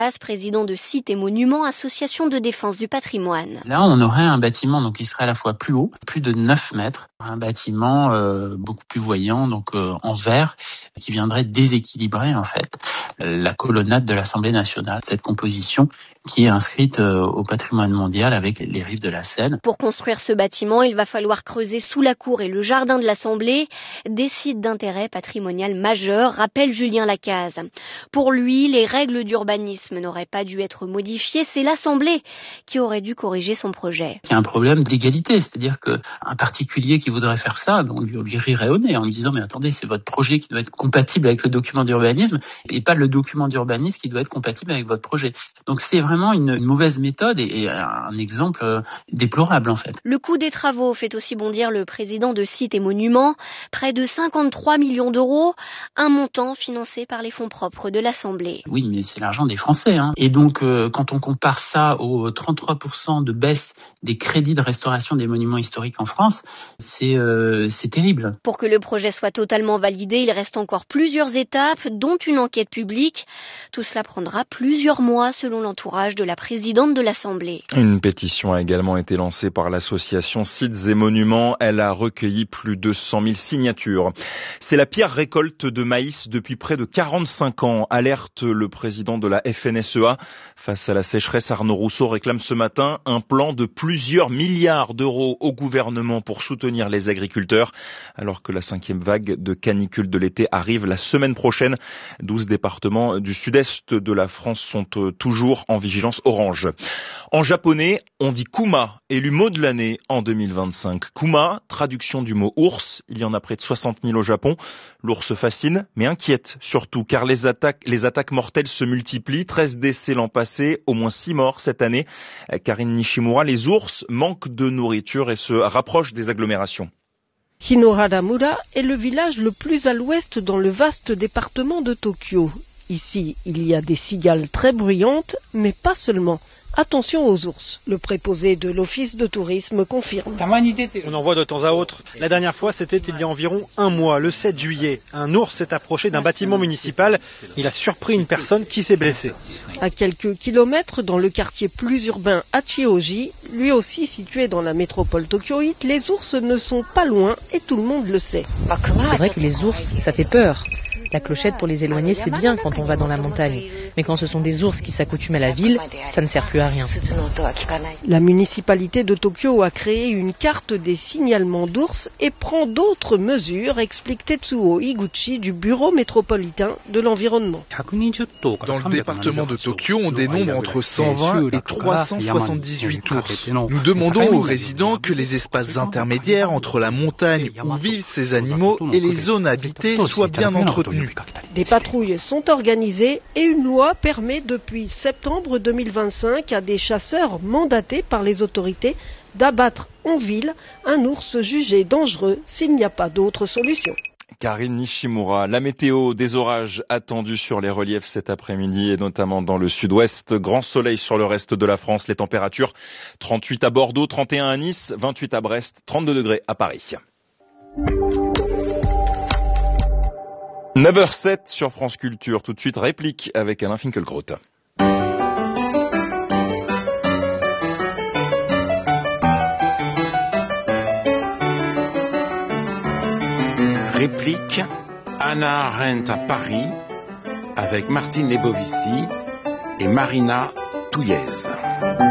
président de Sites et Monuments, association de défense du patrimoine. Là, on aurait un bâtiment qui serait à la fois plus haut, plus de 9 mètres, un bâtiment beaucoup plus voyant, en verre, qui viendrait déséquilibrer en fait la colonnade de l'Assemblée nationale. Cette composition qui est inscrite au patrimoine mondial avec les rives de la Seine. Pour construire ce bâtiment, il va falloir creuser sous la cour et le jardin de l'Assemblée des sites d'intérêt patrimonial majeur, rappelle Julien Lacaze. Pour lui, les règles d'urbanisme n'auraient pas dû être modifiées, c'est l'Assemblée qui aurait dû corriger son projet. Il y a un problème d'égalité, c'est-à-dire qu'un particulier qui voudrait faire ça, on lui rirait au nez en lui disant mais attendez, c'est votre projet qui doit être compatible avec le document d'urbanisme et pas le document d'urbanisme qui doit être compatible avec votre projet. Donc c'est vraiment une mauvaise méthode et un exemple déplorable en fait. Le coût des travaux fait aussi bondir le président de Sites et Monuments, près de 53 millions d'euros, un montant financé par les fonds propres de l'Assemblée. Oui, mais c'est l'argent des Français. Et donc quand on compare ça aux 33% de baisse des crédits de restauration des monuments historiques en France, c'est terrible. Pour que le projet soit totalement validé, il reste encore plusieurs étapes, dont une enquête publique. Tout cela prendra plusieurs mois selon l'entourage de la présidente de l'Assemblée. Une pétition a également été lancée par l'association Sites et Monuments. Elle a recueilli plus de 100 000 signatures. C'est la pire récolte de maïs depuis près de 45 ans, alerte le président de la FNSEA. Face à la sécheresse, Arnaud Rousseau réclame ce matin un plan de plusieurs milliards d'euros au gouvernement pour soutenir les agriculteurs, alors que la 5e vague de canicule de l'été arrive la semaine prochaine. 12 départements du sud-est de la France sont toujours en vigilance orange. En japonais, on dit kuma, élu mot de l'année en 2025. Kuma, traduction du mot ours. Il y en a près de 60 000 au Japon. L'ours fascine, mais inquiète surtout, car les attaques mortelles se multiplient. 13 décès l'an passé, au moins 6 morts cette année. Karine Nishimura, les ours manquent de nourriture et se rapprochent des agglomérations. Kinohara-mura est le village le plus à l'ouest dans le vaste département de Tokyo. Ici, il y a des cigales très bruyantes, mais pas seulement. Attention aux ours, le préposé de l'office de tourisme confirme. On en voit de temps à autre. La dernière fois, c'était il y a environ un mois, le 7 juillet. Un ours s'est approché d'un bâtiment municipal. Il a surpris une personne qui s'est blessée. À quelques kilomètres, dans le quartier plus urbain Hachioji, lui aussi situé dans la métropole tokyoïte, les ours ne sont pas loin et tout le monde le sait. C'est vrai que les ours, ça fait peur. La clochette pour les éloigner, c'est bien quand on va dans la montagne. Mais quand ce sont des ours qui s'accoutument à la ville, ça ne sert plus à rien. La municipalité de Tokyo a créé une carte des signalements d'ours et prend d'autres mesures, explique Tetsuo Iguchi du bureau métropolitain de l'environnement. Dans le département de Tokyo, on dénombre entre 120 et 378 ours. Nous demandons aux résidents que les espaces intermédiaires entre la montagne où vivent ces animaux et les zones habitées soient bien entretenus. Des patrouilles sont organisées et une loi permet depuis septembre 2025 à des chasseurs mandatés par les autorités d'abattre en ville un ours jugé dangereux s'il n'y a pas d'autre solution. Karine Nishimura, la météo, des orages attendus sur les reliefs cet après-midi et notamment dans le sud-ouest. Grand soleil sur le reste de la France. Les températures 38 à Bordeaux, 31 à Nice, 28 à Brest, 32 degrés à Paris. 9h07 sur France Culture. Tout de suite, réplique avec Alain Finkielkraut. Réplique, Hannah Arendt à Paris avec Martine Lebovici et Marina Touillez.